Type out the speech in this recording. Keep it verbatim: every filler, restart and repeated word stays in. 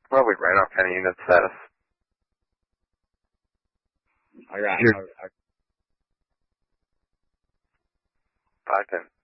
Well, we'd write off any unit status. Alright. You're- Bye, then.